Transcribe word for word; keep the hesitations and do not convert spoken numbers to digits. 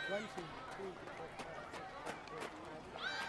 One, two, three, four, five, six, seven, eight, nine, ten.